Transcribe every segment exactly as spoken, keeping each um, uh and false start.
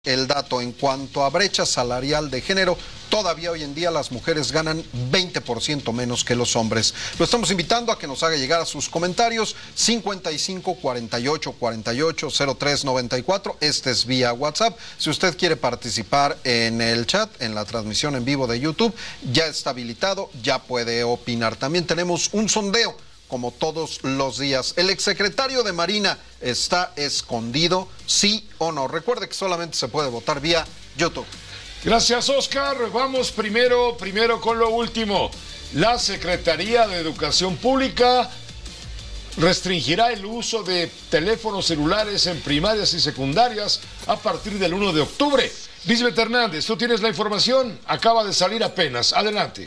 el dato en cuanto a brecha salarial de género. Todavía hoy en día las mujeres ganan veinte por ciento menos que los hombres. Lo estamos invitando a que nos haga llegar a sus comentarios cincuenta y cinco, cuarenta y ocho, cuarenta y ocho, cero tres noventa y cuatro. Este es vía WhatsApp. Si usted quiere participar en el chat, en la transmisión en vivo de YouTube, ya está habilitado, ya puede opinar. También tenemos un sondeo, como todos los días. ¿El exsecretario de Marina está escondido, sí o no? Recuerde que solamente se puede votar vía YouTube. Gracias, Oscar. Vamos primero, primero con lo último. La Secretaría de Educación Pública restringirá el uso de teléfonos celulares en primarias y secundarias a partir del primero de octubre. Lisbeth Hernández, tú tienes la información, acaba de salir apenas. Adelante.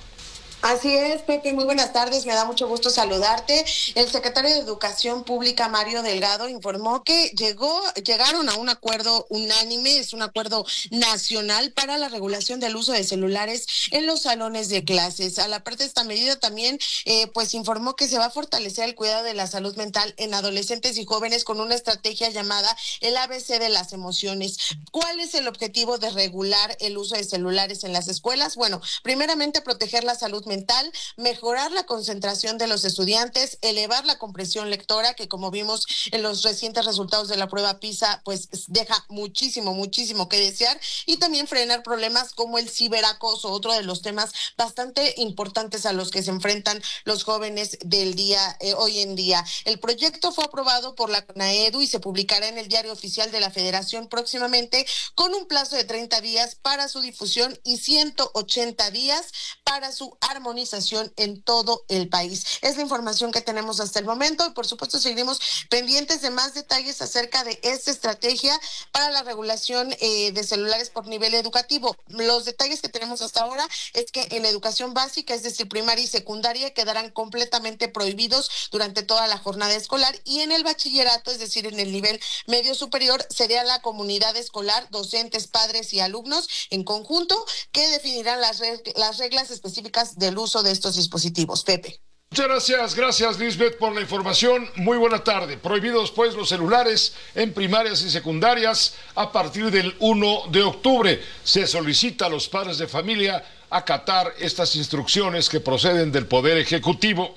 Así es, Pepe, muy buenas tardes, me da mucho gusto saludarte. El secretario de Educación Pública, Mario Delgado, informó que llegó, llegaron a un acuerdo unánime, es un acuerdo nacional para la regulación del uso de celulares en los salones de clases. A la parte de esta medida también, eh, pues informó que se va a fortalecer el cuidado de la salud mental en adolescentes y jóvenes con una estrategia llamada el A B C de las emociones. ¿Cuál es el objetivo de regular el uso de celulares en las escuelas? Bueno, primeramente proteger la salud mental, mejorar la concentración de los estudiantes, elevar la comprensión lectora, que como vimos en los recientes resultados de la prueba PISA, pues deja muchísimo, muchísimo que desear, y también frenar problemas como el ciberacoso, otro de los temas bastante importantes a los que se enfrentan los jóvenes del día, eh, hoy en día. El proyecto fue aprobado por la CONAEDU y se publicará en el Diario Oficial de la Federación próximamente, con un plazo de treinta días para su difusión y ciento ochenta días para su armonización en todo el país. Es la información que tenemos hasta el momento y por supuesto seguiremos pendientes de más detalles acerca de esta estrategia para la regulación eh, de celulares por nivel educativo. Los detalles que tenemos hasta ahora es que en la educación básica, es decir, primaria y secundaria, quedarán completamente prohibidos durante toda la jornada escolar, y en el bachillerato, es decir, en el nivel medio superior, sería la comunidad escolar, docentes, padres y alumnos en conjunto que definirán las, reg- las reglas específicas del uso de estos dispositivos. Pepe. Muchas gracias, gracias Lisbeth por la información. Muy buena tarde. Prohibidos pues los celulares en primarias y secundarias a partir del primero de octubre. Se solicita a los padres de familia acatar estas instrucciones que proceden del Poder Ejecutivo.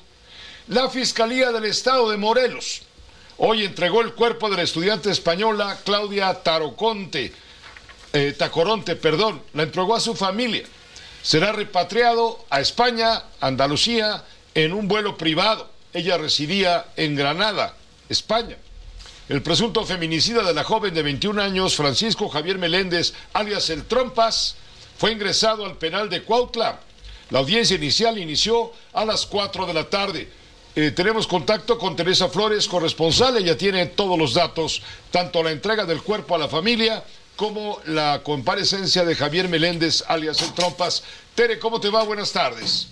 La Fiscalía del Estado de Morelos hoy entregó el cuerpo de la estudiante española Claudia Taroconte, eh, Tacoronte, perdón, la entregó a su familia. Será repatriado a España, Andalucía, en un vuelo privado. Ella residía en Granada, España. El presunto feminicida de la joven de veintiún años, Francisco Javier Meléndez, alias El Trompas, fue ingresado al penal de Cuautla. La audiencia inicial inició a las cuatro de la tarde. Eh, tenemos contacto con Teresa Flores, corresponsal. Ella tiene todos los datos, tanto la entrega del cuerpo a la familia como la comparecencia de Javier Meléndez, alias El Trompas. Tere, ¿cómo te va? Buenas tardes.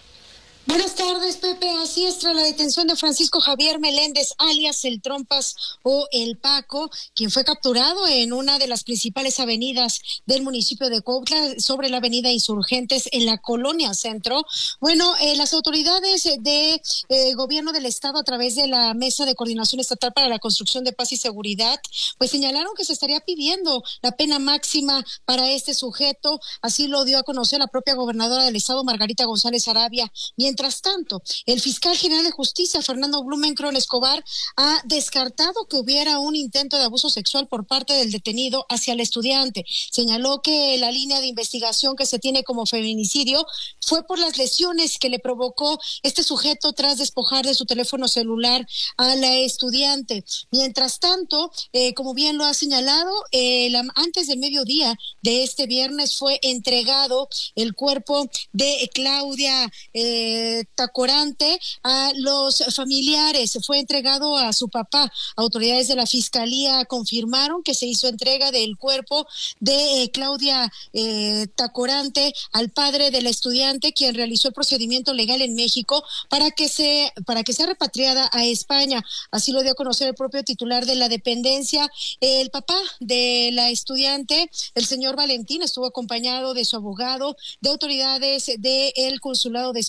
Buenas tardes, Pepe. Así es, tras la detención de Francisco Javier Meléndez, alias El Trompas o El Paco, quien fue capturado en una de las principales avenidas del municipio de Cuautla, sobre la avenida Insurgentes, en la colonia Centro. Bueno, eh, las autoridades de eh, gobierno del estado, a través de la Mesa de Coordinación Estatal para la Construcción de Paz y Seguridad, pues señalaron que se estaría pidiendo la pena máxima para este sujeto. Así lo dio a conocer la propia gobernadora del estado, Margarita González Arabia. Mientras tanto, el fiscal general de justicia, Fernando Blumenkron Escobar, ha descartado que hubiera un intento de abuso sexual por parte del detenido hacia el estudiante. Señaló que la línea de investigación que se tiene como feminicidio fue por las lesiones que le provocó este sujeto tras despojar de su teléfono celular a la estudiante. Mientras tanto, eh, como bien lo ha señalado, eh, la, antes del mediodía de este viernes fue entregado el cuerpo de Claudia eh, Tacorante a los familiares. Fue entregado a su papá. Autoridades de la Fiscalía confirmaron que se hizo entrega del cuerpo de eh, Claudia eh, Tacorante al padre del estudiante, quien realizó el procedimiento legal en México para que se para que sea repatriada a España. Así lo dio a conocer el propio titular de la dependencia. El papá de la estudiante, el señor Valentín, estuvo acompañado de su abogado, de autoridades del Consulado de España en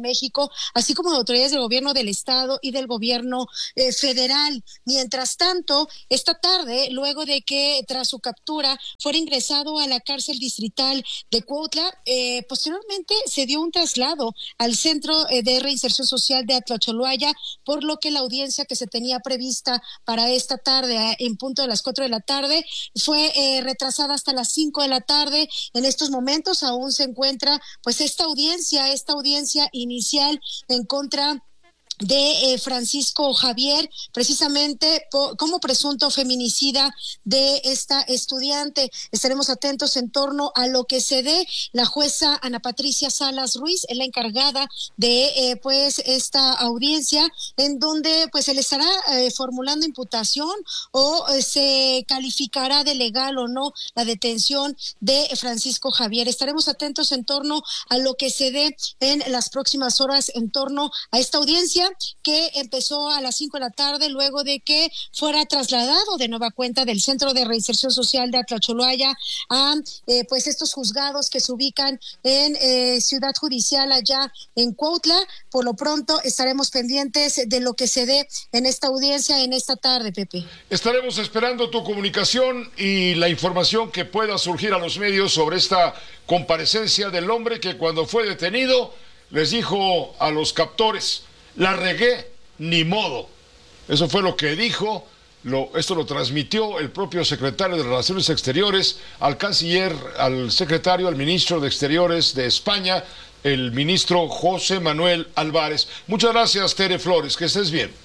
México, así como de autoridades del gobierno del estado y del gobierno eh, federal. Mientras tanto, esta tarde, luego de que tras su captura fuera ingresado a la cárcel distrital de Cuautla, eh, posteriormente se dio un traslado al Centro eh, de Reinserción Social de Atlacholoaya, por lo que la audiencia que se tenía prevista para esta tarde, eh, en punto de las cuatro de la tarde, fue eh, retrasada hasta las cinco de la tarde. En estos momentos aún se encuentra pues esta audiencia, esta audiencia inicial en contra de eh, Francisco Javier, precisamente por, como presunto feminicida de esta estudiante. Estaremos atentos en torno a lo que se dé. La jueza Ana Patricia Salas Ruiz es la encargada de eh, pues esta audiencia, en donde pues se le estará eh, formulando imputación o eh, se calificará de legal o no la detención de Francisco Javier. Estaremos atentos en torno a lo que se dé en las próximas horas en torno a esta audiencia, que empezó a las cinco de la tarde, luego de que fuera trasladado de nueva cuenta del Centro de Reinserción Social de Atlacholoaya a eh, pues estos juzgados que se ubican en eh, Ciudad Judicial allá en Cuautla. Por lo pronto estaremos pendientes de lo que se dé en esta audiencia en esta tarde, Pepe. Estaremos esperando tu comunicación y la información que pueda surgir a los medios sobre esta comparecencia del hombre que cuando fue detenido les dijo a los captores: la regué, ni modo. Eso fue lo que dijo. Lo, esto lo transmitió el propio secretario de Relaciones Exteriores al canciller, al secretario, al ministro de Exteriores de España, el ministro José Manuel Álvarez. Muchas gracias, Tere Flores, que estés bien.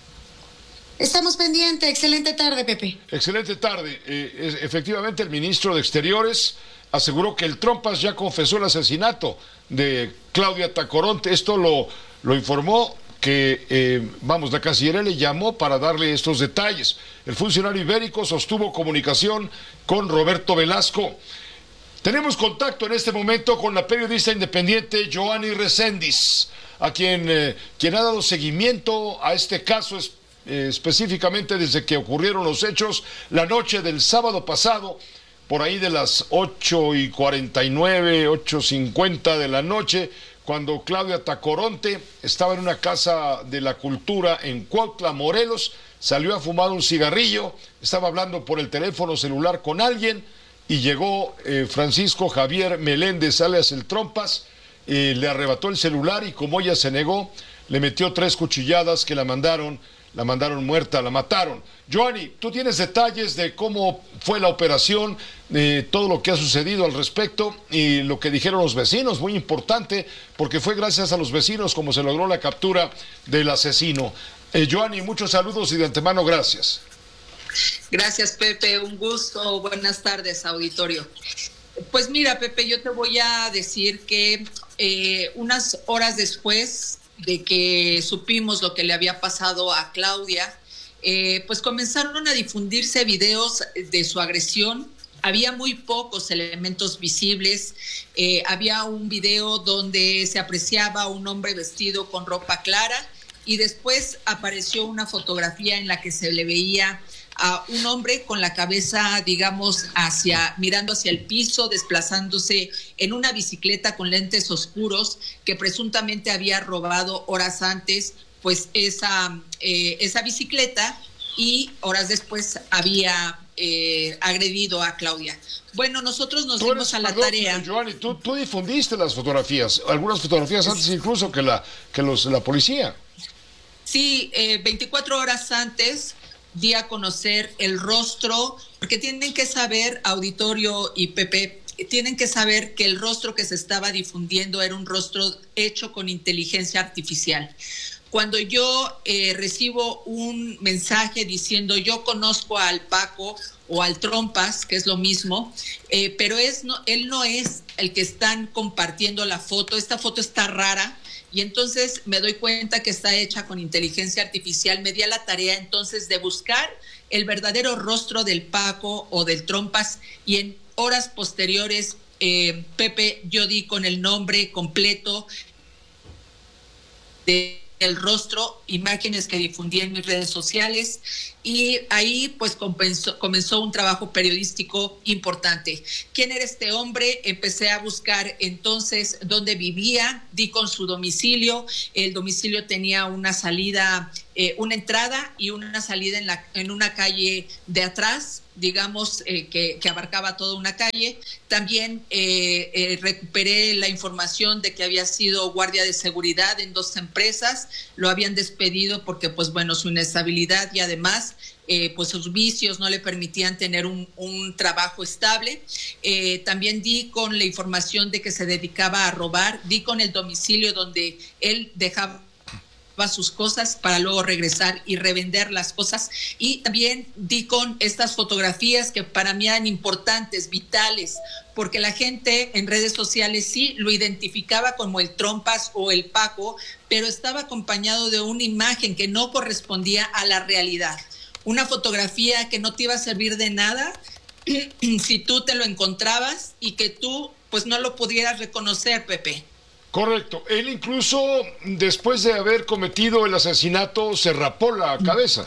Estamos pendientes. Excelente tarde, Pepe. Excelente tarde. Eh, efectivamente, el ministro de Exteriores aseguró que el Trompas ya confesó el asesinato de Claudia Tacoronte. Esto lo, lo informó que, eh, vamos, la Cancillería le llamó para darle estos detalles. El funcionario ibérico sostuvo comunicación con Roberto Velasco. Tenemos contacto en este momento con la periodista independiente Joanny Reséndiz, a quien, eh, quien ha dado seguimiento a este caso es, eh, específicamente desde que ocurrieron los hechos la noche del sábado pasado, por ahí de las ocho y cuarenta y nueve, ocho cincuenta de la noche, cuando Claudia Tacoronte estaba en una casa de la cultura en Cuautla, Morelos, salió a fumar un cigarrillo, estaba hablando por el teléfono celular con alguien y llegó eh, Francisco Javier Meléndez, alias el Trompas, eh, le arrebató el celular y como ella se negó, le metió tres cuchilladas que la mandaron, la mandaron muerta, la mataron. Joanny, tú tienes detalles de cómo fue la operación, de todo lo que ha sucedido al respecto y lo que dijeron los vecinos, muy importante, porque fue gracias a los vecinos como se logró la captura del asesino. Eh, Joanny, muchos saludos y de antemano gracias. Gracias, Pepe, un gusto. Buenas tardes, auditorio. Pues mira, Pepe, yo te voy a decir que eh, unas horas después de que supimos lo que le había pasado a Claudia, eh, pues comenzaron a difundirse videos de su agresión. Había muy pocos elementos visibles. Eh, había un video donde se apreciaba un hombre vestido con ropa clara y después apareció una fotografía en la que se le veía a un hombre con la cabeza, digamos, hacia, mirando hacia el piso, desplazándose en una bicicleta con lentes oscuros que presuntamente había robado horas antes, pues esa, eh, esa bicicleta, y horas después había eh, agredido a Claudia. Bueno, nosotros nos dimos eres, a la perdón, tarea. Joanny, tú, tú difundiste las fotografías, algunas fotografías antes incluso que la, que los, la policía. Sí, eh, veinticuatro horas antes di a conocer el rostro, porque tienen que saber, auditorio y Pepe, tienen que saber que el rostro que se estaba difundiendo era un rostro hecho con inteligencia artificial. Cuando yo eh, recibo un mensaje diciendo yo conozco al Paco o al Trompas, que es lo mismo, eh, pero es no, él no es el que están compartiendo la foto, esta foto está rara, y entonces me doy cuenta que está hecha con inteligencia artificial. Me di a la tarea entonces de buscar el verdadero rostro del Paco o del Trompas, y en horas posteriores, eh, Pepe, yo di con el nombre completo de el rostro, imágenes que difundí en mis redes sociales, y ahí pues comenzó, comenzó un trabajo periodístico importante. ¿Quién era este hombre? Empecé a buscar entonces dónde vivía, di con su domicilio. El domicilio tenía una salida, eh, una entrada y una salida en, la, en una calle de atrás, digamos, eh, que, que abarcaba toda una calle. También eh, eh, recuperé la información de que había sido guardia de seguridad en dos empresas, lo habían despedido porque, pues bueno, su inestabilidad y además, eh, pues sus vicios no le permitían tener un, un trabajo estable. Eh, también di con la información de que se dedicaba a robar, di con el domicilio donde él dejaba sus cosas para luego regresar y revender las cosas, y también di con estas fotografías que para mí eran importantes, vitales, porque la gente en redes sociales sí lo identificaba como el Trompas o el Paco, pero estaba acompañado de una imagen que no correspondía a la realidad, una fotografía que no te iba a servir de nada si tú te lo encontrabas y que tú pues no lo pudieras reconocer, Pepe. Correcto. Él incluso, después de haber cometido el asesinato, se rapó la cabeza.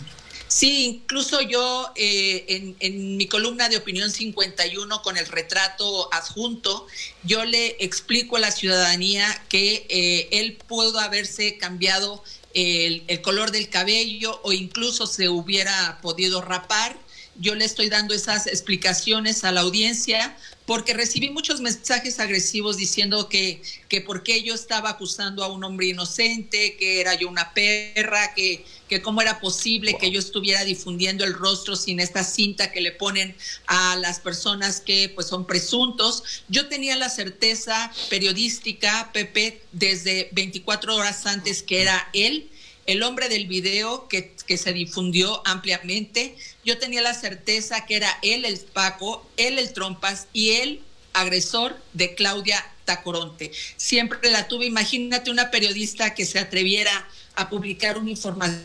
Sí, incluso yo eh, en, en mi columna de Opinión cincuenta y uno con el retrato adjunto, yo le explico a la ciudadanía que eh, él pudo haberse cambiado el, el color del cabello o incluso se hubiera podido rapar. Yo le estoy dando esas explicaciones a la audiencia porque recibí muchos mensajes agresivos diciendo que, que por qué yo estaba acusando a un hombre inocente, que era yo una perra, que, que cómo era posible wow. que yo estuviera difundiendo el rostro sin esta cinta que le ponen a las personas que pues son presuntos. Yo tenía la certeza periodística, Pepe, desde veinticuatro horas antes que era él, el hombre del video que, que se difundió ampliamente. Yo tenía la certeza que era él el Paco, él el Trompas y él agresor de Claudia Tacoronte. Siempre la tuve. Imagínate una periodista que se atreviera a publicar una información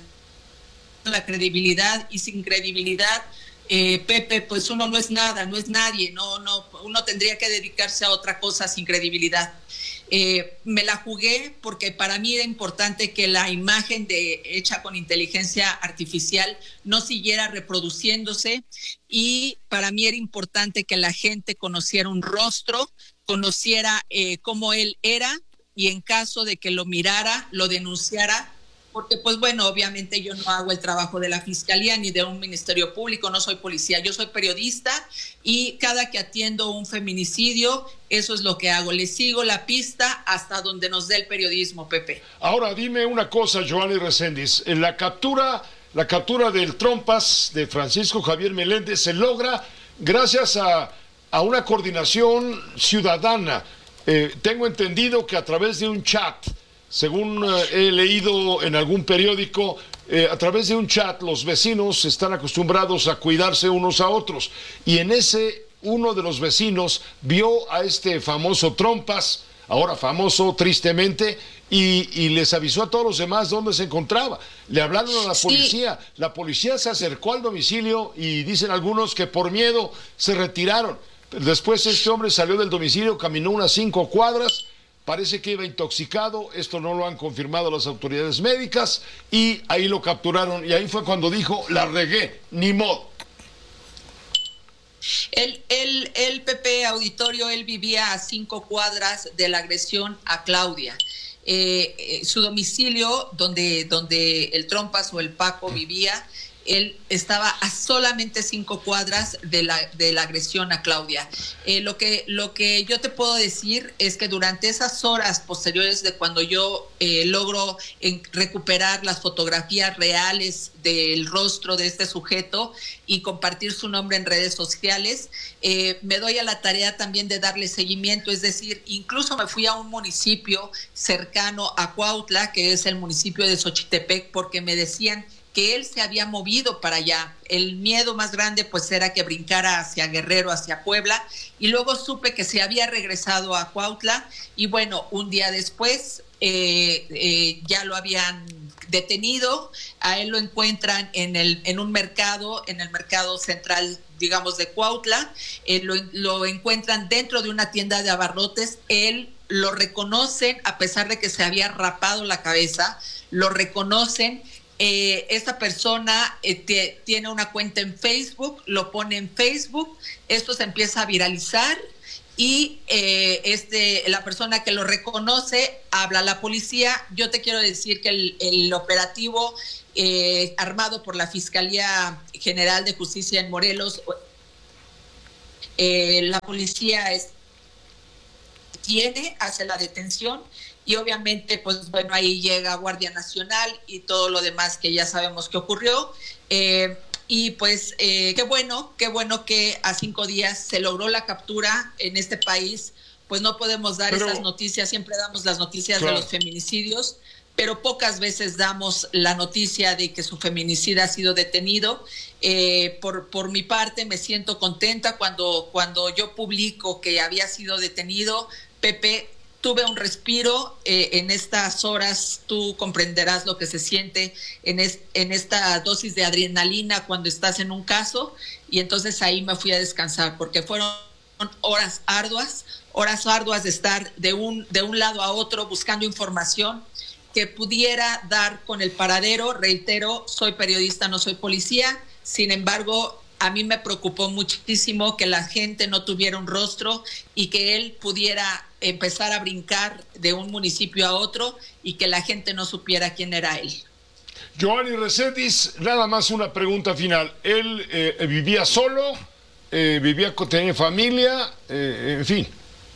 con la credibilidad, y sin credibilidad, eh, Pepe, pues uno no es nada, no es nadie, no, no, uno tendría que dedicarse a otra cosa sin credibilidad. Eh, me la jugué porque para mí era importante que la imagen de, hecha con inteligencia artificial no siguiera reproduciéndose, y para mí era importante que la gente conociera un rostro, conociera eh, cómo él era, y en caso de que lo mirara, lo denunciara, porque pues bueno, obviamente yo no hago el trabajo de la fiscalía ni de un ministerio público, no soy policía, yo soy periodista, y cada que atiendo un feminicidio, eso es lo que hago, le sigo la pista hasta donde nos dé el periodismo, Pepe. Ahora dime una cosa, Joanny Reséndiz, en la captura, la captura del Trompas de Francisco Javier Meléndez se logra gracias a, a una coordinación ciudadana. Eh, tengo entendido que a través de un chat, según eh, he leído en algún periódico, eh, a través de un chat los vecinos están acostumbrados a cuidarse unos a otros, y en ese uno de los vecinos vio a este famoso Trompas, ahora famoso tristemente, y, y les avisó a todos los demás dónde se encontraba. Le hablaron a la policía, sí. La policía se acercó al domicilio y dicen algunos que por miedo se retiraron. Después este hombre salió del domicilio, caminó unas cinco cuadras, parece que iba intoxicado, esto no lo han confirmado las autoridades médicas, y ahí lo capturaron, y ahí fue cuando dijo, la regué, ni modo. El, el, el Pepe Auditorio, él vivía a cinco cuadras de la agresión a Claudia. Eh, eh, su domicilio, donde, donde el Trompas o el Paco vivía, él estaba a solamente cinco cuadras de la, de la agresión a Claudia. Eh, lo que, lo que yo te puedo decir es que durante esas horas posteriores de cuando yo eh, logro en, recuperar las fotografías reales del rostro de este sujeto y compartir su nombre en redes sociales, eh, me doy a la tarea también de darle seguimiento, es decir, incluso me fui a un municipio cercano a Cuautla, que es el municipio de Xochitepec, porque me decían que él se había movido para allá. El miedo más grande pues era que brincara hacia Guerrero, hacia Puebla, y luego supe que se había regresado a Cuautla, y bueno, un día después eh, eh, ya lo habían detenido. A él lo encuentran en, el, en un mercado, en el mercado central, digamos, de Cuautla. Eh, lo, lo encuentran dentro de una tienda de abarrotes. Él lo reconocen, a pesar de que se había rapado la cabeza, lo reconocen. Eh, esta persona eh, te, tiene una cuenta en Facebook, lo pone en Facebook, esto se empieza a viralizar y eh, este, la persona que lo reconoce habla a la policía. Yo te quiero decir que el, el operativo eh, armado por la Fiscalía General de Justicia en Morelos, eh, la policía es, tiene, hace la detención. Y obviamente, pues bueno, ahí llega Guardia Nacional y todo lo demás que ya sabemos que ocurrió. Eh, y pues eh, qué bueno, qué bueno que a cinco días se logró la captura en este país. Pues no podemos dar pero, esas noticias, siempre damos las noticias claro. de los feminicidios, pero pocas veces damos la noticia de que su feminicida ha sido detenido. Eh, por, por mi parte me siento contenta cuando, cuando yo publico que había sido detenido. Pepe, tuve un respiro eh, en estas horas, tú comprenderás lo que se siente en, es, en esta dosis de adrenalina cuando estás en un caso, y entonces ahí me fui a descansar, porque fueron horas arduas, horas arduas de estar de un, de un lado a otro buscando información que pudiera dar con el paradero. Reitero, soy periodista, no soy policía, sin embargo, a mí me preocupó muchísimo que la gente no tuviera un rostro y que él pudiera empezar a brincar de un municipio a otro y que la gente no supiera quién era él. Joanny Reséndiz, nada más una pregunta final. ¿Él eh, vivía solo? Eh, ¿Vivía con tenía familia? Eh, en fin.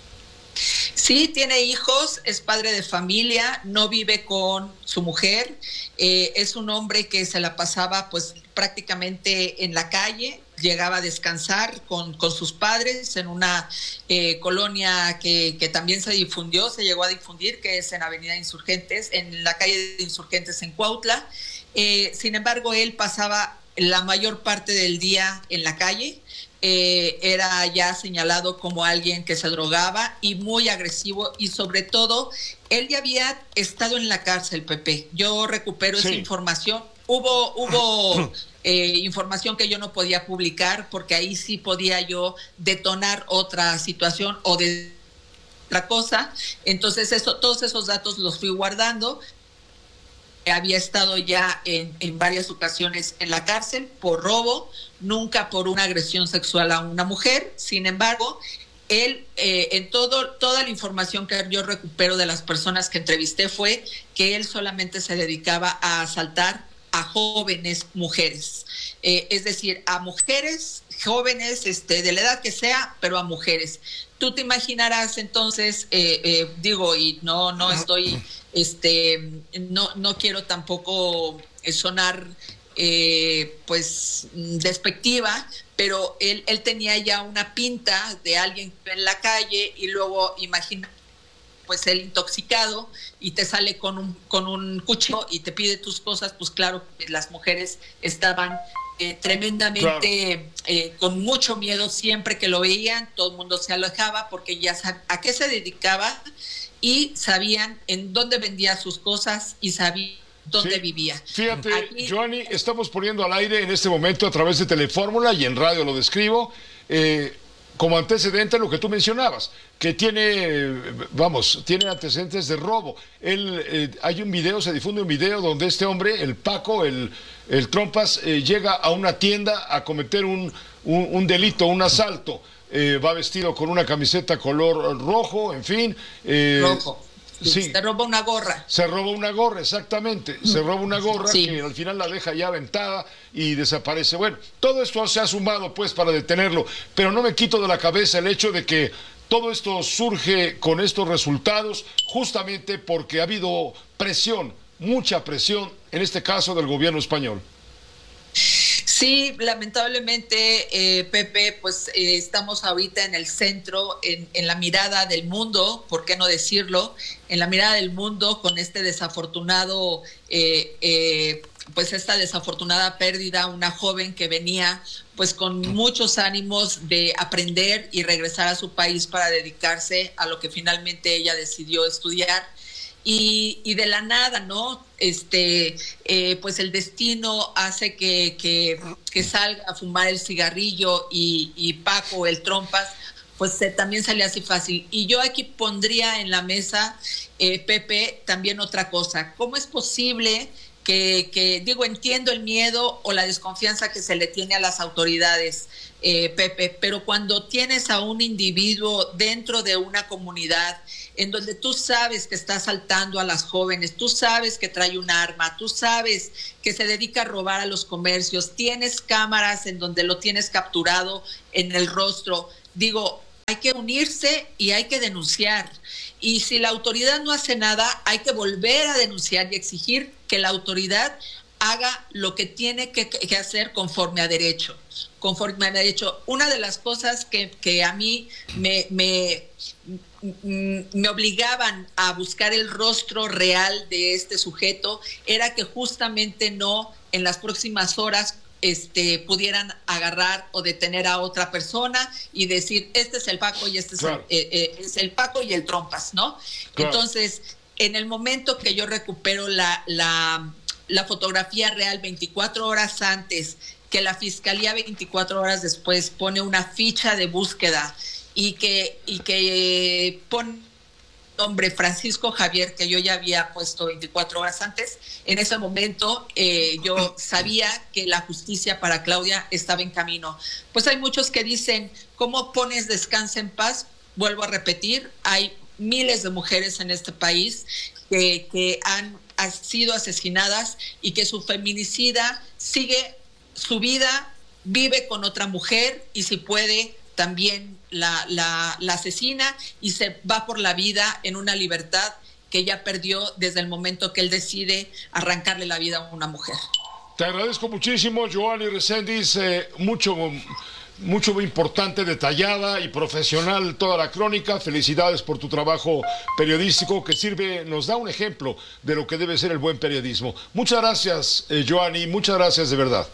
Sí, tiene hijos, es padre de familia, no vive con su mujer, eh, es un hombre que se la pasaba pues prácticamente en la calle, llegaba a descansar con, con sus padres en una eh, colonia que, que también se difundió, se llegó a difundir, que es en Avenida Insurgentes, en la calle de Insurgentes en Cuautla. Eh, sin embargo, él pasaba la mayor parte del día en la calle. Eh, era ya señalado como alguien que se drogaba y muy agresivo, y sobre todo él ya había estado en la cárcel, Pepe. Yo recupero sí. esa información. Hubo, hubo eh, información que yo no podía publicar porque ahí sí podía yo detonar otra situación o de otra cosa. Entonces eso, todos esos datos los fui guardando. Había estado ya en, en varias ocasiones en la cárcel por robo, nunca por una agresión sexual a una mujer. Sin embargo, él, eh, en todo, toda la información que yo recupero de las personas que entrevisté fue que él solamente se dedicaba a asaltar a jóvenes mujeres, eh, es decir, a mujeres jóvenes, este, de la edad que sea, pero a mujeres. Tú te imaginarás entonces, eh, eh, digo, y no, no estoy, este, no, no quiero tampoco sonar, eh, pues, despectiva, pero él, él tenía ya una pinta de alguien en la calle y luego imagina, pues él intoxicado y te sale con un, con un cuchillo y te pide tus cosas. Pues claro, las mujeres estaban eh, tremendamente claro. eh, con mucho miedo siempre que lo veían, todo el mundo se alejaba porque ya sabían a qué se dedicaba y sabían en dónde vendía sus cosas y sabían dónde sí. vivía. Fíjate, Aquí, Joanny, estamos poniendo al aire en este momento a través de Telefórmula y en radio lo describo, eh, como antecedente lo que tú mencionabas, que tiene, vamos, tiene antecedentes de robo. Él, eh, hay un video, se difunde un video donde este hombre, el Paco, el, el Trompas, eh, llega a una tienda a cometer un, un, un delito, un asalto. Eh, va vestido con una camiseta color rojo, en fin. Eh, rojo. Sí. Se roba una gorra. Se roba una gorra, exactamente. Se roba una gorra sí. que al final la deja ya aventada y desaparece. Bueno, todo esto se ha sumado pues para detenerlo, pero no me quito de la cabeza el hecho de que todo esto surge con estos resultados justamente porque ha habido presión, mucha presión, en este caso del gobierno español. Sí, lamentablemente, eh, Pepe, pues eh, estamos ahorita en el centro, en, en la mirada del mundo, ¿por qué no decirlo? En la mirada del mundo con este desafortunado, eh, eh, pues esta desafortunada pérdida, una joven que venía pues con muchos ánimos de aprender y regresar a su país para dedicarse a lo que finalmente ella decidió estudiar. Y, y de la nada, ¿no? Este, eh, pues el destino hace que, que, que salga a fumar el cigarrillo y, y Paco, el Trompas, pues eh, también salía así fácil. Y yo aquí pondría en la mesa, eh, Pepe, también otra cosa. ¿Cómo es posible que, que, digo, entiendo el miedo o la desconfianza que se le tiene a las autoridades, eh, Pepe, pero cuando tienes a un individuo dentro de una comunidad en donde tú sabes que está asaltando a las jóvenes, tú sabes que trae un arma, tú sabes que se dedica a robar a los comercios, tienes cámaras en donde lo tienes capturado en el rostro, digo, hay que unirse y hay que denunciar. Y si la autoridad no hace nada, hay que volver a denunciar y exigir que la autoridad haga lo que tiene que, que hacer conforme a derecho. Conforme a derecho. Una de las cosas que, que a mí me, me, me obligaban a buscar el rostro real de este sujeto era que justamente no en las próximas horas Este, pudieran agarrar o detener a otra persona y decir, este es el Paco y este claro. es, el, eh, eh, es el Paco y el Trompas, ¿no? Claro. Entonces, en el momento que yo recupero la, la, la fotografía real veinticuatro horas antes, que la Fiscalía veinticuatro horas después pone una ficha de búsqueda y que, y que pone nombre Francisco Javier, que yo ya había puesto veinticuatro horas antes, en ese momento eh, yo sabía que la justicia para Claudia estaba en camino. Pues hay muchos que dicen, ¿cómo pones descansa en paz? Vuelvo a repetir, hay miles de mujeres en este país que, que han, han sido asesinadas y que su feminicida sigue su vida, vive con otra mujer y si puede también la, la, la asesina y se va por la vida en una libertad que ella perdió desde el momento que él decide arrancarle la vida a una mujer. Te agradezco muchísimo, Joanny Reséndiz, eh, mucho, mucho muy importante, detallada y profesional toda la crónica. Felicidades por tu trabajo periodístico que sirve, nos da un ejemplo de lo que debe ser el buen periodismo. Muchas gracias, eh, Joanny, muchas gracias de verdad.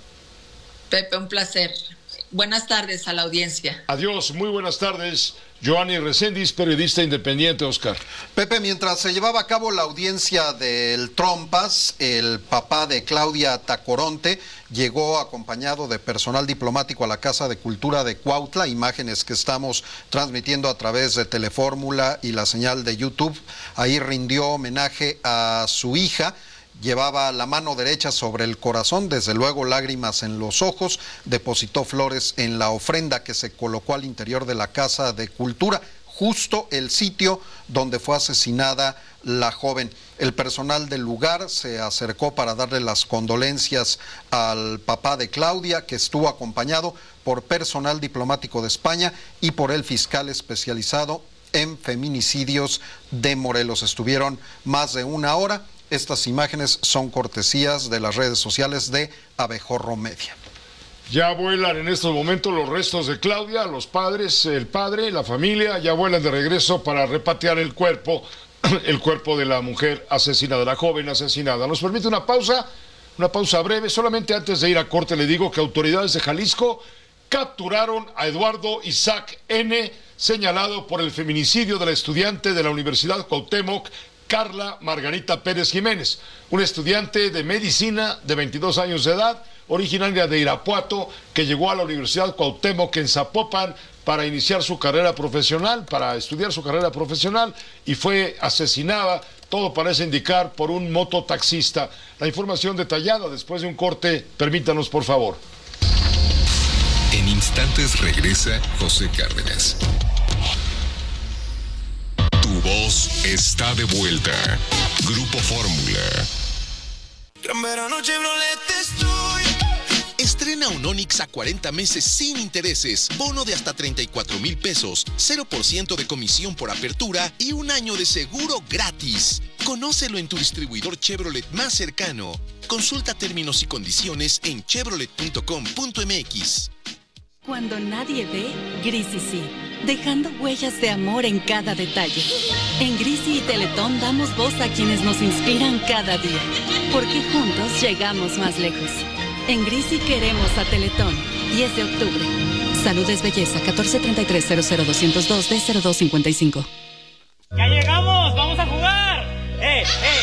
Pepe, un placer. Buenas tardes a la audiencia. Adiós, muy buenas tardes. Joanny Reséndiz, periodista independiente, Oscar. Pepe, mientras se llevaba a cabo la audiencia del Trompas, el papá de Claudia Tacoronte llegó acompañado de personal diplomático a la Casa de Cultura de Cuautla, imágenes que estamos transmitiendo a través de Telefórmula y la señal de YouTube. Ahí rindió homenaje a su hija. Llevaba la mano derecha sobre el corazón, desde luego lágrimas en los ojos, depositó flores en la ofrenda que se colocó al interior de la Casa de Cultura, justo el sitio donde fue asesinada la joven. El personal del lugar se acercó para darle las condolencias al papá de Claudia, que estuvo acompañado por personal diplomático de España y por el fiscal especializado en feminicidios de Morelos. Estuvieron más de una hora. Estas imágenes son cortesías de las redes sociales de Abejorro Media. Ya vuelan en estos momentos los restos de Claudia, los padres, el padre, la familia, ya vuelan de regreso para repatriar el cuerpo, el cuerpo de la mujer asesinada, la joven asesinada. Nos permite una pausa, una pausa breve. Solamente antes de ir a corte le digo que autoridades de Jalisco capturaron a Eduardo Isaac N., señalado por el feminicidio de la estudiante de la Universidad Cuauhtémoc, Carla Margarita Pérez Jiménez, una estudiante de medicina de veintidós años de edad, originaria de Irapuato, que llegó a la Universidad Cuauhtémoc en Zapopan para iniciar su carrera profesional, para estudiar su carrera profesional, y fue asesinada, todo parece indicar, por un mototaxista. La información detallada después de un corte, permítanos por favor. En instantes regresa José Cárdenas. Tu voz está de vuelta. Grupo Fórmula. Gran verano Chevrolet estoy. Estrena un Onix a cuarenta meses sin intereses, bono de hasta treinta y cuatro mil pesos, cero por ciento de comisión por apertura y un año de seguro gratis. Conócelo en tu distribuidor Chevrolet más cercano. Consulta términos y condiciones en chevrolet punto com punto m x. Cuando nadie ve, Grisi sí, dejando huellas de amor en cada detalle. En Grisi y Teletón damos voz a quienes nos inspiran cada día, porque juntos llegamos más lejos. En Grisi queremos a Teletón. diez de octubre. Salud es belleza. catorce treinta y tres cero cero doscientos dos D cero dos cincuenta y cinco. ¡Ya llegamos! ¡Vamos a jugar! ¡Eh, eh!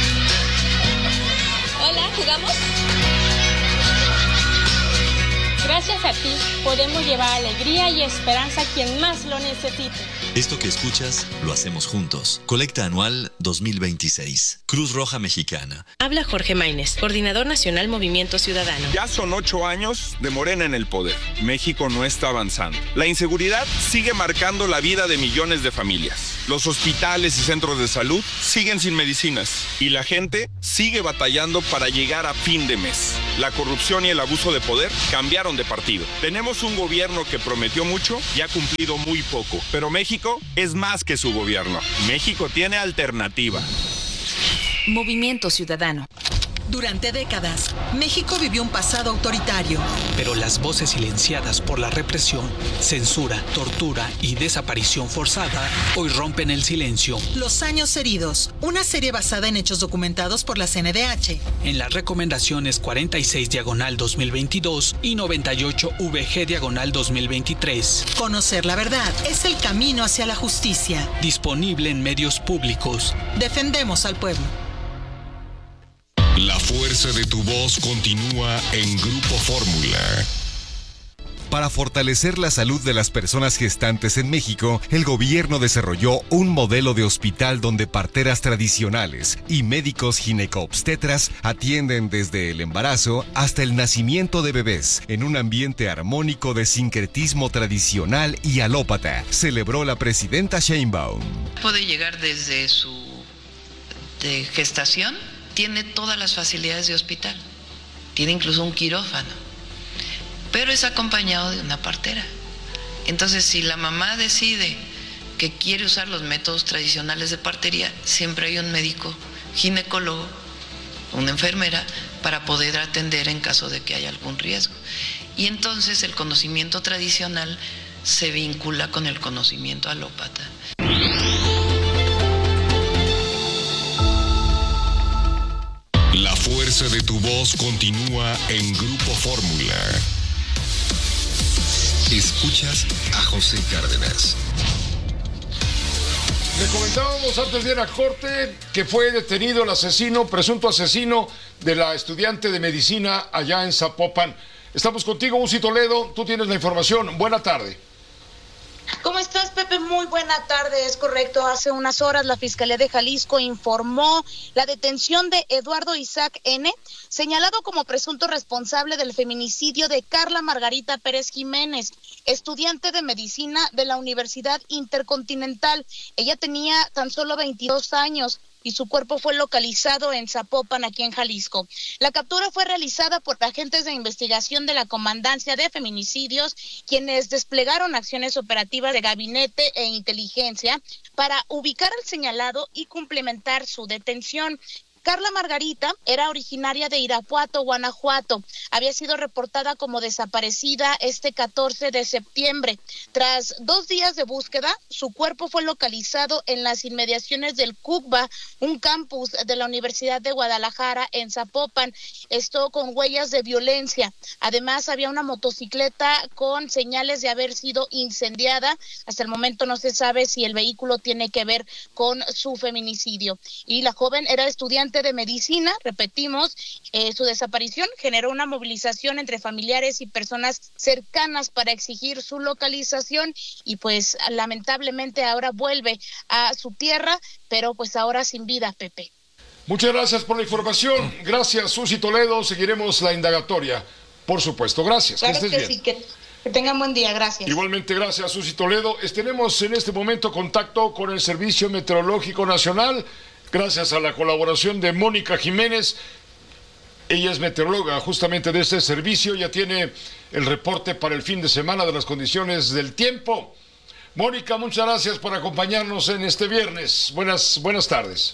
Hola, ¿jugamos? Gracias a ti podemos llevar alegría y esperanza a quien más lo necesite. Esto que escuchas, lo hacemos juntos. Colecta anual dos mil veintiséis. Cruz Roja Mexicana. Habla Jorge Maínez, coordinador nacional Movimiento Ciudadano. Ya son ocho años de Morena en el poder. México no está avanzando. La inseguridad sigue marcando la vida de millones de familias. Los hospitales y centros de salud siguen sin medicinas. Y la gente sigue batallando para llegar a fin de mes. La corrupción y el abuso de poder cambiaron de partido. Tenemos un gobierno que prometió mucho y ha cumplido muy poco. Pero México es más que su gobierno. México tiene alternativa. Movimiento Ciudadano. Durante décadas, México vivió un pasado autoritario. Pero las voces silenciadas por la represión, censura, tortura y desaparición forzada hoy rompen el silencio. Los años heridos, una serie basada en hechos documentados por la C N D H. En las recomendaciones cuarenta y seis diagonal dos mil veintidós y noventa y ocho V G diagonal dos mil veintitrés. Conocer la verdad es el camino hacia la justicia. Disponible en medios públicos. Defendemos al pueblo. La fuerza de tu voz continúa en Grupo Fórmula. Para fortalecer la salud de las personas gestantes en México, el gobierno desarrolló un modelo de hospital donde parteras tradicionales y médicos gineco-obstetras atienden desde el embarazo hasta el nacimiento de bebés en un ambiente armónico de sincretismo tradicional y alópata, celebró la presidenta Sheinbaum. Puede llegar desde su de gestación. Tiene todas las facilidades de hospital, tiene incluso un quirófano, pero es acompañado de una partera. Entonces, si la mamá decide que quiere usar los métodos tradicionales de partería, siempre hay un médico ginecólogo, una enfermera, para poder atender en caso de que haya algún riesgo. Y entonces el conocimiento tradicional se vincula con el conocimiento alópata. La fuerza de tu voz continúa en Grupo Fórmula. Escuchas a José Cárdenas. Le comentábamos antes de ir a corte que fue detenido el asesino, presunto asesino de la estudiante de medicina allá en Zapopan. Estamos contigo, Uzi Toledo, tú tienes la información. Buena tarde. ¿Cómo estás, Pepe? Muy buena tarde, es correcto. Hace unas horas la Fiscalía de Jalisco informó la detención de Eduardo Isaac N., señalado como presunto responsable del feminicidio de Carla Margarita Pérez Jiménez, estudiante de medicina de la Universidad Intercontinental. Ella tenía tan solo veintidós años. Y su cuerpo fue localizado en Zapopan, aquí en Jalisco. La captura fue realizada por agentes de investigación de la Comandancia de Feminicidios, quienes desplegaron acciones operativas de gabinete e inteligencia para ubicar al señalado y complementar su detención. Carla Margarita era originaria de Irapuato, Guanajuato. Había sido reportada como desaparecida este catorce de septiembre. Tras dos días de búsqueda, su cuerpo fue localizado en las inmediaciones del CUCBA, un campus de la Universidad de Guadalajara en Zapopan. Esto con huellas de violencia. Además, había una motocicleta con señales de haber sido incendiada. Hasta el momento no se sabe si el vehículo tiene que ver con su feminicidio. Y la joven era estudiante de medicina, repetimos, eh, su desaparición generó una movilización entre familiares y personas cercanas para exigir su localización y pues lamentablemente ahora vuelve a su tierra, pero pues ahora sin vida, Pepe. Muchas gracias por la información, gracias Susi Toledo, seguiremos la indagatoria, por supuesto, gracias. Claro que estés que bien. sí, que, que tengan buen día, gracias. Igualmente, gracias Susi Toledo. Tenemos en este momento contacto con el Servicio Meteorológico Nacional, gracias a la colaboración de Mónica Jiménez. Ella es meteoróloga justamente de este servicio, ya tiene el reporte para el fin de semana de las condiciones del tiempo. Mónica, muchas gracias por acompañarnos en este viernes. Buenas, buenas tardes.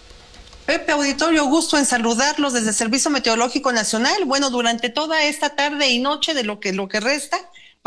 Pepe, auditorio, gusto en saludarlos desde el Servicio Meteorológico Nacional. Bueno, durante toda esta tarde y noche de lo que, lo que resta,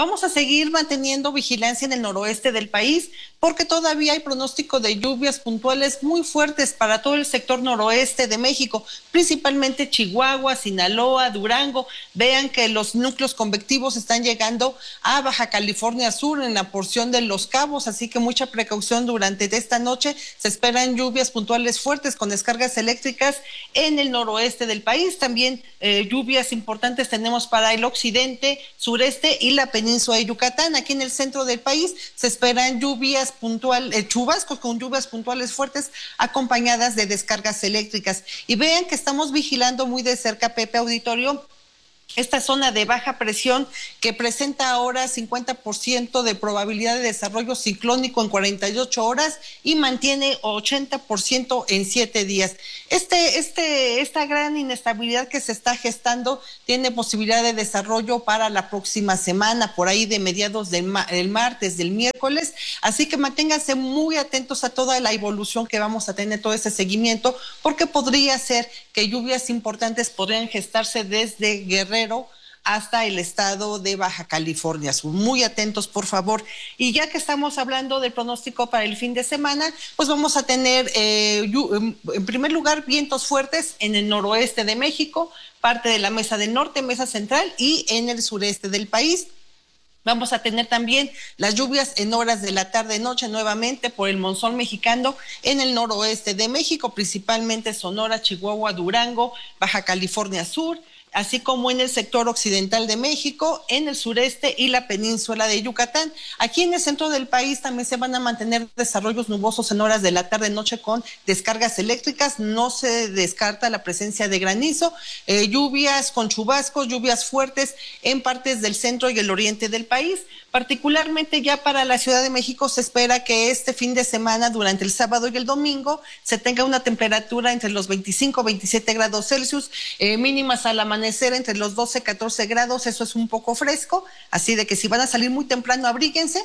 Vamos a seguir manteniendo vigilancia en el noroeste del país porque todavía hay pronóstico de lluvias puntuales muy fuertes para todo el sector noroeste de México, principalmente Chihuahua, Sinaloa, Durango. Vean que los núcleos convectivos están llegando a Baja California Sur en la porción de Los Cabos, así que mucha precaución durante esta noche. Se esperan lluvias puntuales fuertes con descargas eléctricas en el noroeste del país. También eh, lluvias importantes tenemos para el occidente, sureste y la península de Yucatán. Aquí en el centro del país se esperan lluvias puntuales, eh, chubascos con lluvias puntuales fuertes acompañadas de descargas eléctricas. Y vean que estamos vigilando muy de cerca, Pepe Auditorio, esta zona de baja presión que presenta ahora cincuenta por ciento de probabilidad de desarrollo ciclónico en cuarenta y ocho horas y mantiene ochenta por ciento en siete días. Este, este, esta gran inestabilidad que se está gestando tiene posibilidad de desarrollo para la próxima semana, por ahí de mediados del, ma del martes, del miércoles, así que manténganse muy atentos a toda la evolución que vamos a tener, todo ese seguimiento, porque podría ser que lluvias importantes podrían gestarse desde Guerrero hasta el estado de Baja California Sur. Muy atentos, por favor. Y ya que estamos hablando del pronóstico para el fin de semana, pues vamos a tener, eh, en primer lugar, vientos fuertes en el noroeste de México, parte de la Mesa del Norte, Mesa Central y en el sureste del país. Vamos a tener también las lluvias en horas de la tarde-noche nuevamente por el monzón mexicano en el noroeste de México, principalmente Sonora, Chihuahua, Durango, Baja California Sur, así como en el sector occidental de México, en el sureste y la península de Yucatán. Aquí en el centro del país también se van a mantener desarrollos nubosos en horas de la tarde-noche con descargas eléctricas. No se descarta la presencia de granizo, eh, lluvias con chubascos, lluvias fuertes en partes del centro y el oriente del país. Particularmente ya para la Ciudad de México se espera que este fin de semana, durante el sábado y el domingo, se tenga una temperatura entre los veinticinco y veintisiete grados Celsius, eh, mínimas al amanecer entre los doce y catorce grados, eso es un poco fresco, así de que si van a salir muy temprano, abríguense.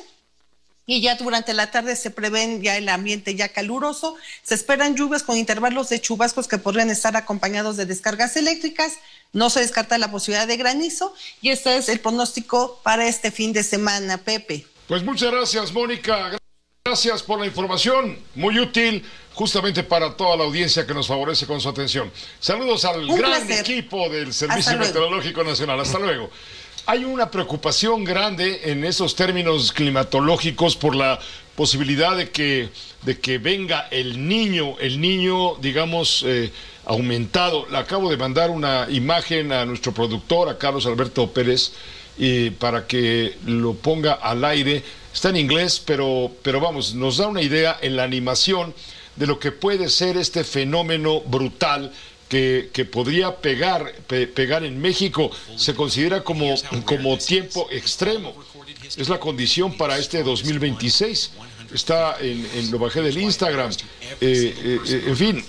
Y ya durante la tarde se prevén ya el ambiente ya caluroso. Se esperan lluvias con intervalos de chubascos que podrían estar acompañados de descargas eléctricas. No se descarta la posibilidad de granizo. Y este es el pronóstico para este fin de semana, Pepe. Pues muchas gracias, Mónica. Gracias por la información. Muy útil justamente para toda la audiencia que nos favorece con su atención. Saludos al Un gran placer. equipo del Servicio Meteorológico Nacional. Hasta luego. Hay una preocupación grande en esos términos climatológicos por la posibilidad de que, de que venga el niño, el niño, digamos, eh, aumentado. Le acabo de mandar una imagen a nuestro productor, a Carlos Alberto Pérez, y para que lo ponga al aire. Está en inglés, pero, pero vamos, nos da una idea en la animación de lo que puede ser este fenómeno brutal Que, que podría pegar, pe, pegar en México. Se considera como, como tiempo extremo. Es la condición para este dos mil veintiséis. Está en, en lo bajé del Instagram. Eh, eh, en fin,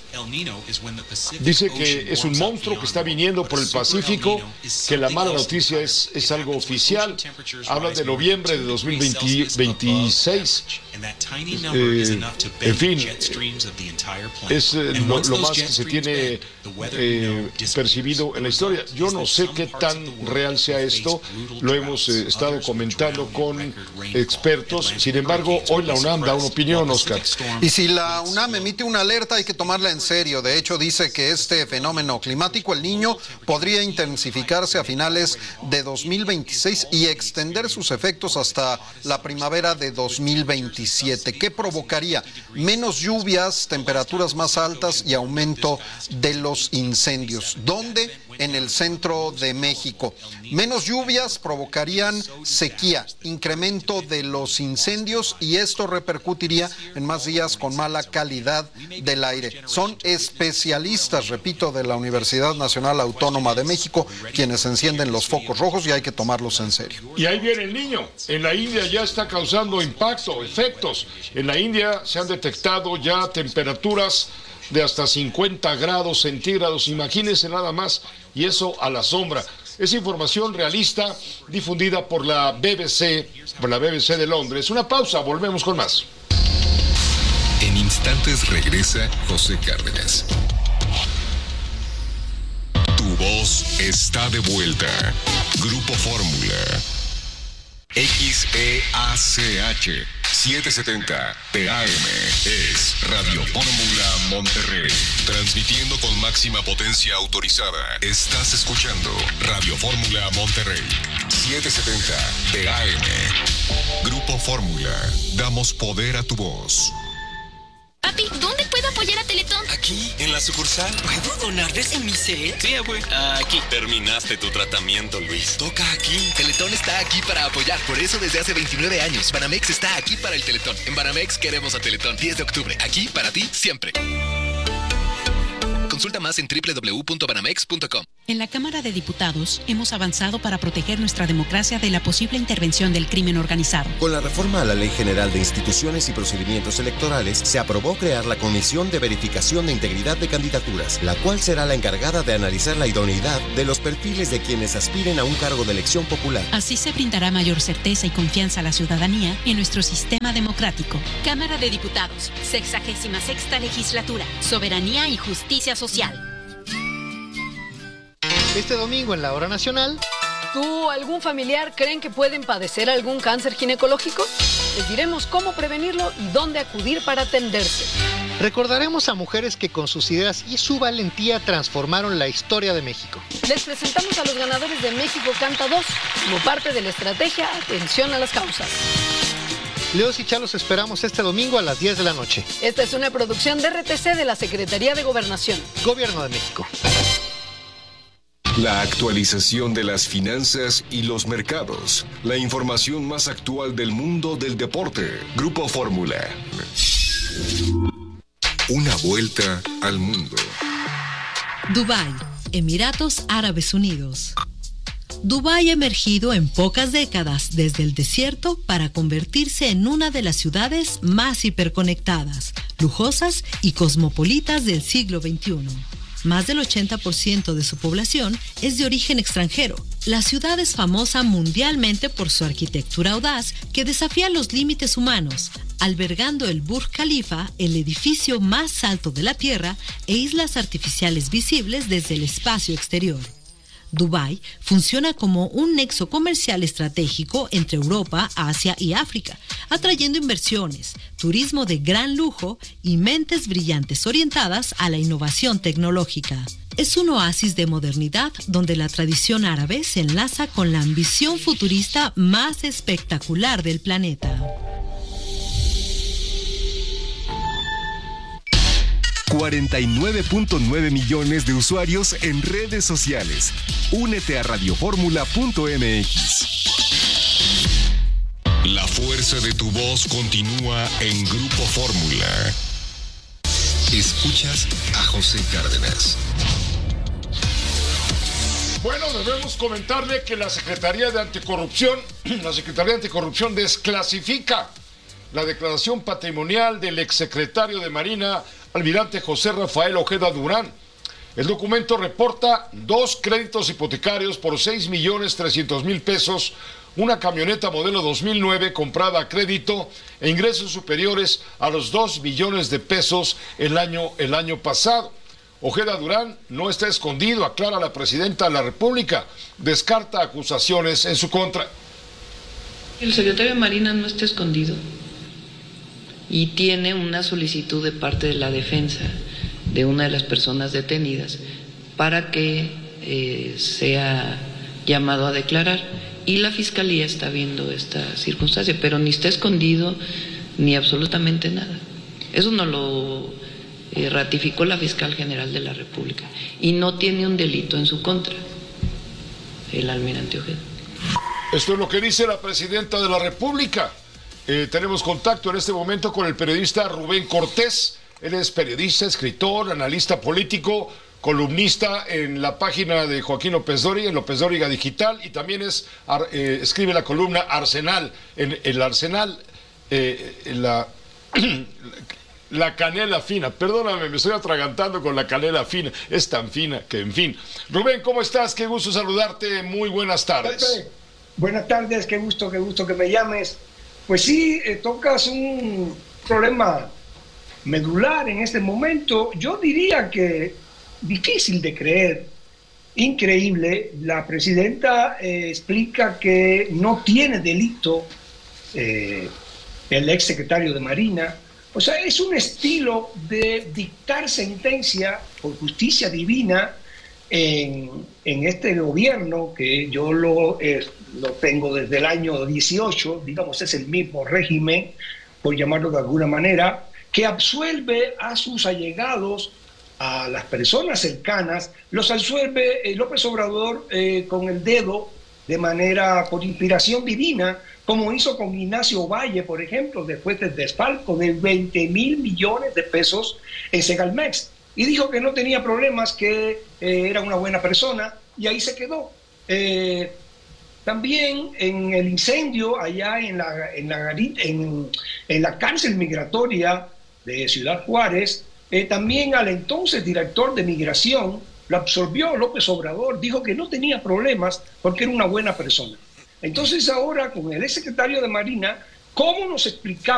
dice que es un monstruo que está viniendo por el Pacífico, que la mala noticia es, es algo oficial. Habla de noviembre de dos mil veintiséis. Eh, en fin, es eh, lo, lo más que se tiene eh, percibido en la historia. Yo no sé qué tan real sea esto. Lo hemos eh, estado comentando con expertos. Sin embargo, hoy la UNAM da una opinión, Oscar. Y si la UNAM emite una alerta, hay que tomarla en serio. De hecho, dice que este fenómeno climático, el Niño, podría intensificarse a finales de dos mil veintiséis y extender sus efectos hasta la primavera de dos mil veintisiete. ¿Qué provocaría? Menos lluvias, temperaturas más altas y aumento de los incendios. ¿Dónde? En el centro de México. Menos lluvias provocarían sequía, incremento de los incendios y esto repercutiría en más días con mala calidad del aire. Son especialistas, repito, de la Universidad Nacional Autónoma de México quienes encienden los focos rojos y hay que tomarlos en serio. Y ahí viene el Niño. En la India ya está causando impacto, efectos. En la India se han detectado ya temperaturas de hasta cincuenta grados centígrados, imagínense nada más, y eso a la sombra. Es información realista difundida por la B B C, por la B B C de Londres. Una pausa, volvemos con más. En instantes regresa José Cárdenas. Tu voz está de vuelta. Grupo Fórmula. X E A C H setecientos setenta T A M es Radio Fórmula Monterrey. Transmitiendo con máxima potencia autorizada. Estás escuchando Radio Fórmula Monterrey. setecientos setenta T A M. Grupo Fórmula. Damos poder a tu voz. Papi, ¿dónde puedo apoyar a Teletón? Aquí, en la sucursal. ¿Puedo donarles en mi C E T? Sí, güey. Aquí. Terminaste tu tratamiento, Luis. Toca aquí. Teletón está aquí para apoyar. Por eso desde hace veintinueve años, Banamex está aquí para el Teletón. En Banamex queremos a Teletón. diez de octubre. Aquí para ti siempre. Consulta más en doble u doble u doble u punto banamex punto com. En la Cámara de Diputados hemos avanzado para proteger nuestra democracia de la posible intervención del crimen organizado. Con la reforma a la Ley General de Instituciones y Procedimientos Electorales, se aprobó crear la Comisión de Verificación de Integridad de Candidaturas, la cual será la encargada de analizar la idoneidad de los perfiles de quienes aspiren a un cargo de elección popular. Así se brindará mayor certeza y confianza a la ciudadanía en nuestro sistema democrático. Cámara de Diputados, sexagésima sexta legislatura, soberanía y justicia social. Este domingo en la Hora Nacional. ¿Tú o algún familiar creen que pueden padecer algún cáncer ginecológico? Les diremos cómo prevenirlo y dónde acudir para atenderse. Recordaremos a mujeres que con sus ideas y su valentía transformaron la historia de México. Les presentamos a los ganadores de México Canta dos como parte de la estrategia Atención a las Causas. Leos y Chalos esperamos este domingo a las diez de la noche. Esta es una producción de R T C de la Secretaría de Gobernación. Gobierno de México. La actualización de las finanzas y los mercados. La información más actual del mundo del deporte. Grupo Fórmula. Una vuelta al mundo. Dubái, Emiratos Árabes Unidos. Dubái ha emergido en pocas décadas desde el desierto para convertirse en una de las ciudades más hiperconectadas, lujosas y cosmopolitas del siglo veintiuno. Más del ochenta por ciento de su población es de origen extranjero. La ciudad es famosa mundialmente por su arquitectura audaz que desafía los límites humanos, albergando el Burj Khalifa, el edificio más alto de la Tierra, e islas artificiales visibles desde el espacio exterior. Dubái funciona como un nexo comercial estratégico entre Europa, Asia y África, atrayendo inversiones, turismo de gran lujo y mentes brillantes orientadas a la innovación tecnológica. Es un oasis de modernidad donde la tradición árabe se enlaza con la ambición futurista más espectacular del planeta. cuarenta y nueve punto nueve millones de usuarios en redes sociales. Únete a radio fórmula punto m x. La fuerza de tu voz continúa en Grupo Fórmula. Escuchas a José Cárdenas. Bueno, debemos comentarle que la Secretaría de Anticorrupción, la Secretaría de Anticorrupción desclasifica la declaración patrimonial del exsecretario de Marina, almirante José Rafael Ojeda Durán. El documento reporta dos créditos hipotecarios por seis millones trescientos mil pesos, una camioneta modelo dos mil nueve comprada a crédito e ingresos superiores a los dos millones de pesos el año, el año pasado. Ojeda Durán no está escondido, aclara la presidenta de la República, descarta acusaciones en su contra. El secretario de Marina no está escondido y tiene una solicitud de parte de la defensa de una de las personas detenidas para que eh, sea llamado a declarar, y la Fiscalía está viendo esta circunstancia, pero ni está escondido ni absolutamente nada. Eso no lo eh, ratificó la Fiscal General de la República y no tiene un delito en su contra el almirante Ojeda. Esto es lo que dice la presidenta de la República. Eh, tenemos contacto en este momento con el periodista Rubén Cortés. Él es periodista, escritor, analista político, columnista en la página de Joaquín López Dóriga, en López Dóriga Digital, y también es eh, escribe la columna Arsenal, en el Arsenal, eh, en la, la canela fina. Perdóname, me estoy atragantando con la canela fina. Es tan fina que, en fin. Rubén, ¿cómo estás? Qué gusto saludarte. Muy buenas tardes. Pepe, buenas tardes, qué gusto, qué gusto que me llames. Pues sí, eh, tocas un problema medular en este momento. Yo diría que difícil de creer increíble. La presidenta eh, explica que no tiene delito eh, el ex secretario de Marina. O sea, es un estilo de dictar sentencia por justicia divina en, en este gobierno, que yo lo, eh, lo tengo desde el año dieciocho, digamos, es el mismo régimen, por llamarlo de alguna manera, que absuelve a sus allegados, a las personas cercanas, los absuelve eh, López Obrador eh, con el dedo, de manera por inspiración divina, como hizo con Ignacio Valle, por ejemplo, después del desfalco de veinte mil millones de pesos en Segalmex. Y dijo que no tenía problemas, que eh, era una buena persona, y ahí se quedó. Eh, también en el incendio allá en la, en la, en, en la cárcel migratoria de Ciudad Juárez, eh, también al entonces director de Migración lo absorbió López Obrador, dijo que no tenía problemas porque era una buena persona. Entonces ahora con el ex secretario de Marina, ¿cómo nos explicamos